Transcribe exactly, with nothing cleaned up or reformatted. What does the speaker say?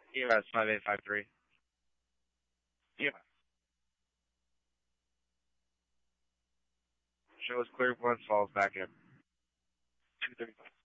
E M S five eight five three. Yeah. Show is clear. Once falls back in. two thirty-five.